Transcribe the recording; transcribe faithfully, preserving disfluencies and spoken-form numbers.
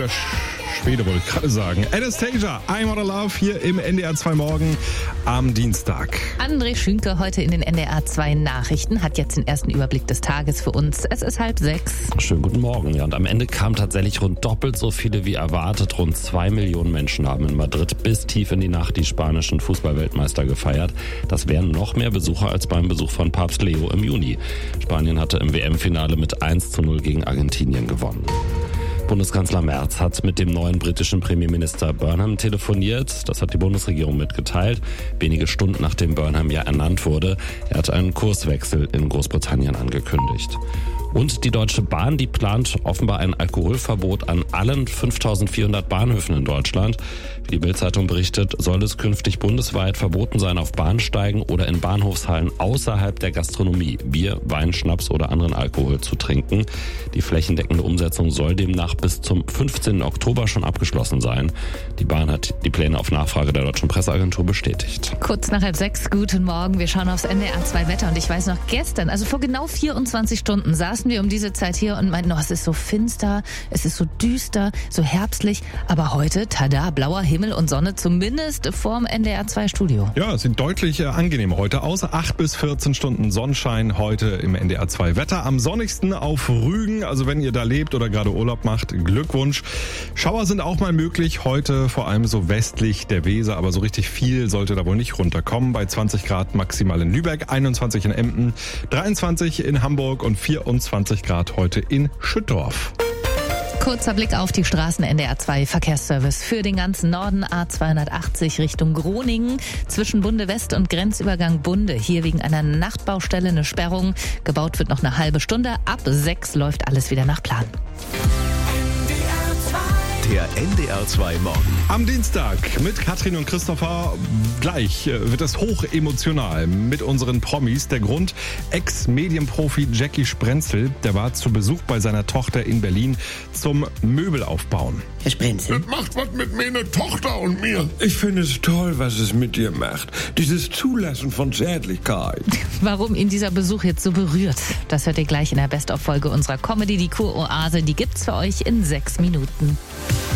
oder Schwede, wollte ich gerade sagen. Anastasia, I'm Out of Love hier im N D R zwei Morgen am Dienstag. André Schünke heute in den N D R zwei Nachrichten hat jetzt den ersten Überblick des Tages für uns. Es ist halb sechs. Schönen guten Morgen. Ja, und am Ende kamen tatsächlich rund doppelt so viele wie erwartet. Rund zwei Millionen Menschen haben in Madrid bis tief in die Nacht die spanischen Fußballweltmeister gefeiert. Das wären noch mehr Besucher als beim Besuch von Papst Leo im Juni. Spanien hatte im W M-Finale mit eins zu null gegen Argentinien gewonnen. Bundeskanzler Merz hat mit dem neuen britischen Premierminister Burnham telefoniert. Das hat die Bundesregierung mitgeteilt. Wenige Stunden nachdem Burnham ja ernannt wurde. Er hat einen Kurswechsel in Großbritannien angekündigt. Und die Deutsche Bahn, die plant offenbar ein Alkoholverbot an allen fünftausendvierhundert Bahnhöfen in Deutschland. Wie die Bild-Zeitung berichtet, soll es künftig bundesweit verboten sein, auf Bahnsteigen oder in Bahnhofshallen außerhalb der Gastronomie Bier, Wein, Schnaps oder anderen Alkohol zu trinken. Die flächendeckende Umsetzung soll demnach bis zum fünfzehnten Oktober schon abgeschlossen sein. Die Bahn hat die Pläne auf Nachfrage der Deutschen Presseagentur bestätigt. Kurz nach halb sechs, guten Morgen. Wir schauen aufs N D R zwei Wetter und ich weiß noch, gestern, also vor genau vierundzwanzig Stunden, saßen wir um diese Zeit hier und meinten, oh, es ist so finster, es ist so düster, so herbstlich, aber heute, tada, blauer Himmel und Sonne, zumindest vorm N D R zwei Studio. Ja, es sieht deutlich äh, angenehmer heute aus. acht bis vierzehn Stunden Sonnenschein heute im N D R zwei Wetter. Am sonnigsten auf Rügen, also wenn ihr da lebt oder gerade Urlaub macht, Glückwunsch. Schauer sind auch mal möglich, heute vor allem so westlich der Weser, aber so richtig viel sollte da wohl nicht runterkommen. Bei zwanzig Grad maximal in Lübeck, einundzwanzig in Emden, dreiundzwanzig in Hamburg und vierundzwanzig Grad heute in Schüttorf. Kurzer Blick auf die Straßen. N D R zwei Verkehrsservice für den ganzen Norden. A zweihundertachtzig Richtung Groningen zwischen Bunde West und Grenzübergang Bunde. Hier wegen einer Nachtbaustelle eine Sperrung. Gebaut wird noch eine halbe Stunde. Ab sechs läuft alles wieder nach Plan. Der N D R zwei Morgen. Am Dienstag mit Katrin und Christopher. Gleich wird es hoch emotional mit unseren Promis. Der Grund, Ex-Medienprofi Jackie Sprenzel, der war zu Besuch bei seiner Tochter in Berlin zum Möbelaufbauen. Herr Sprenzel? Das macht was mit meiner Tochter und mir. Ich finde es toll, was es mit dir macht. Dieses Zulassen von Zärtlichkeit. Warum ihn dieser Besuch jetzt so berührt, das hört ihr gleich in der Best-of-Folge unserer Comedy, die Kuroase. Die gibt's für euch in sechs Minuten.